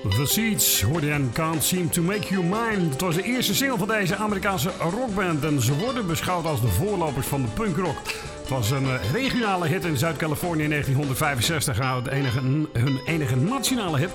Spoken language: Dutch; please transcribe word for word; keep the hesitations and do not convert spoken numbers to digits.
The Seeds hoorde je en Can't Seem to Make You Mine. Het was de eerste single van deze Amerikaanse rockband en ze worden beschouwd als de voorlopers van de punkrock. Het was een regionale hit in Zuid-Californië in negentien vijfenzestig en het enige, hun enige nationale hit